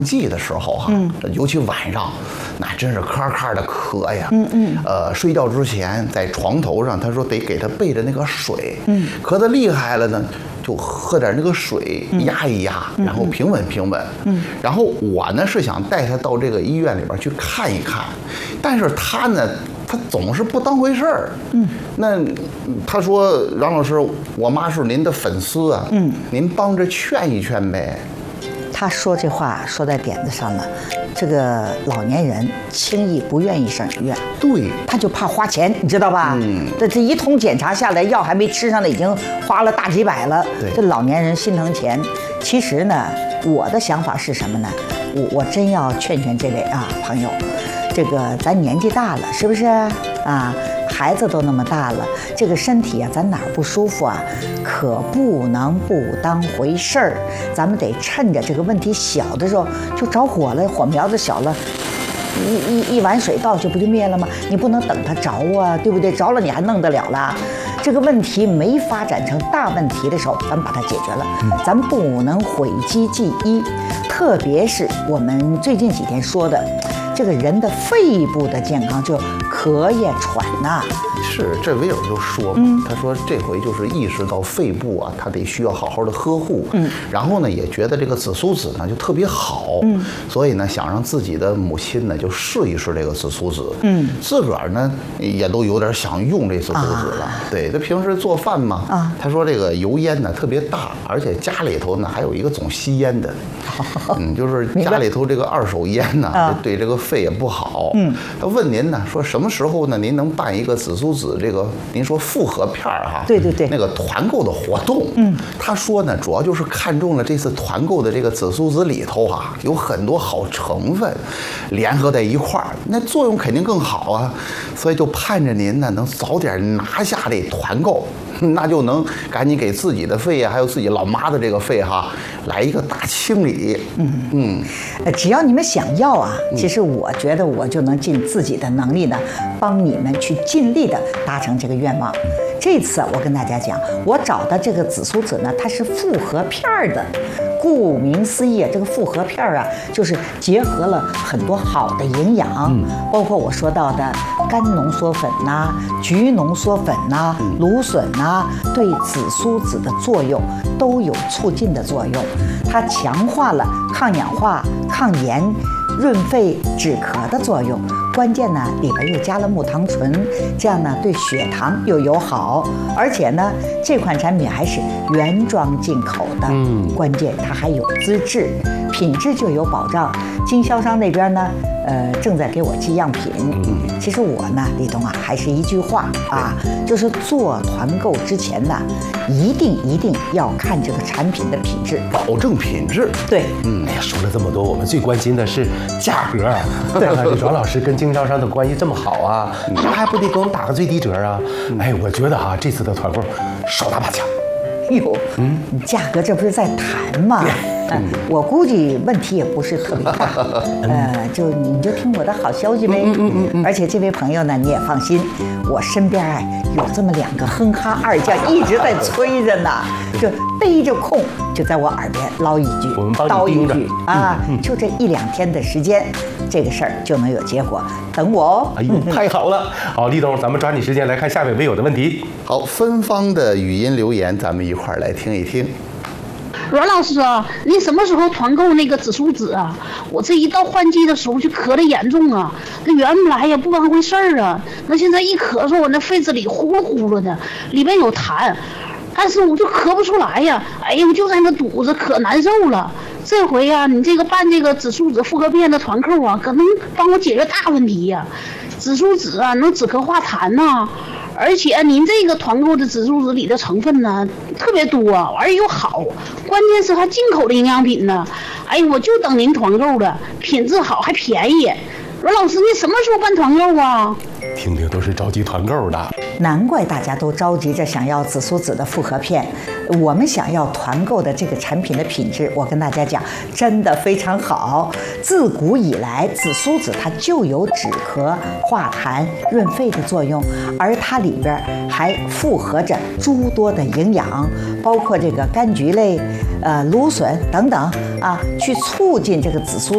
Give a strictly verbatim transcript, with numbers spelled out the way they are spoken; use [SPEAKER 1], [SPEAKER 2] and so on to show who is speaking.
[SPEAKER 1] 季的时候哈、嗯，尤其晚上，那真是咔咔的渴呀。嗯嗯。呃，睡觉之前在床头上，他说得给他备着那个水。嗯。渴得厉害了呢，就喝点那个水压一压，嗯、然后平稳平稳。嗯。然后我呢是想带他到这个医院里边去看一看，但是他呢，他总是不当回事儿。嗯。那他说：“杨老师，我妈是您的粉丝啊。嗯。您帮着劝一劝呗。”
[SPEAKER 2] 他说这话说在点子上了，这个老年人轻易不愿意上医院，
[SPEAKER 1] 对，
[SPEAKER 2] 他就怕花钱，你知道吧？嗯，这这一通检查下来，药还没吃上呢，已经花了大几百了。
[SPEAKER 1] 对，
[SPEAKER 2] 这老年人心疼钱。其实呢，我的想法是什么呢？我我真要劝劝这位啊朋友，这个咱年纪大了，是不是啊？孩子都那么大了，这个身体啊，咱哪儿不舒服啊，可不能不当回事儿。咱们得趁着这个问题小的时候就着火了，火苗子小了，一一一碗水倒去不就灭了吗？你不能等它着啊，对不对？着了你还弄得了了？这个问题没发展成大问题的时候，咱们把它解决了。咱们不能讳疾忌医，特别是我们最近几天说的。这个人的肺部的健康，就咳呀、喘呐，
[SPEAKER 1] 是这维尔就说嘛，嗯、他说这回就是意识到肺部啊，他得需要好好的呵护，嗯，然后呢也觉得这个紫苏籽呢就特别好，嗯，所以呢想让自己的母亲呢就试一试这个紫苏籽，嗯，自个儿呢也都有点想用这紫苏籽了，啊、对，他平时做饭嘛，啊，他说这个油烟呢特别大，而且家里头呢还有一个总吸烟的，嗯，就是家里头这个二手烟呢，啊、对这个肺也不好。嗯，他问您呢，说什么时候呢？您能办一个紫苏籽这个您说复合片儿哈？
[SPEAKER 2] 对对对，
[SPEAKER 1] 那个团购的活动。嗯，他说呢，主要就是看中了这次团购的这个紫苏籽里头啊，有很多好成分，联合在一块儿，那作用肯定更好啊。所以就盼着您呢能早点拿下这团购。那就能赶紧给自己的肺啊，还有自己老妈的这个肺哈，来一个大清理。嗯
[SPEAKER 2] 嗯，呃，只要你们想要啊，其实我觉得我就能尽自己的能力呢，帮你们去尽力的达成这个愿望。这次我跟大家讲，我找的这个紫苏籽呢，它是复合片儿的。顾名思义，这个复合片儿啊，就是结合了很多好的营养，嗯、包括我说到的肝浓缩粉呐、啊、菊浓缩粉呐、啊、芦笋呐、啊，对紫苏籽的作用都有促进的作用。它强化了抗氧化、抗炎、润肺止咳的作用。关键呢，里边又加了木糖醇，这样呢对血糖又友好，而且呢这款产品还是原装进口的，嗯，关键它还有资质，品质就有保障。经销商那边呢，呃，正在给我寄样品。嗯，其实我呢，李东啊，还是一句话啊，就是做团购之前呢，一定一定要看这个产品的品质，
[SPEAKER 1] 保证品质。
[SPEAKER 2] 对，
[SPEAKER 3] 嗯，哎呀，说了这么多，我们最关心的是价格。对啊，这阮老师跟经销商的关系这么好啊，那还不得给我们打个最低折啊？哎，我觉得啊，这次的团购少打把枪。
[SPEAKER 2] 哟，嗯，价格这不是在谈吗？嗯，我估计问题也不是特别大，呃，就你就听我的好消息呗。嗯嗯嗯。而且这位朋友呢，你也放心，我身边哎有这么两个哼哈二将一直在催着呢，就逮着空就在我耳边唠一句，
[SPEAKER 3] 我们帮
[SPEAKER 2] 叨
[SPEAKER 3] 你盯着
[SPEAKER 2] 一句啊，就这一两天的时间，这个事儿就能有结果。等我哦。
[SPEAKER 3] 哎呦，太好了！好，立冬，咱们抓紧时间来看下面微友的问题。
[SPEAKER 1] 好，芬芳的语音留言，咱们一块儿来听一听。
[SPEAKER 4] 阮老师啊，你什么时候团购那个紫苏籽啊？我这一到换季的时候就咳得严重啊，那原来呀不当回事儿啊，那现在一咳嗽，我那肺子里呼噜呼噜的，里边有痰，但是我就咳不出来呀，哎呀，我就在那堵着，可难受了。这回呀、啊，你这个办这个紫苏籽复合片的团购啊，可能帮我解决大问题呀。紫苏籽啊，能止咳化痰呐、啊。而且您这个团购的紫苏籽里的成分呢特别多，而且又好，关键是还进口的营养品呢。哎呀，我就等您团购了，品质好还便宜。阮老师，你什么时候办团购啊？
[SPEAKER 3] 听听都是着急团购的，
[SPEAKER 2] 难怪大家都着急着想要紫苏籽的复合片。我们想要团购的这个产品的品质，我跟大家讲，真的非常好。自古以来，紫苏籽它就有止咳、化痰、润肺的作用，而它里边还复合着诸多的营养，包括这个柑橘类、呃芦笋等等啊，去促进这个紫苏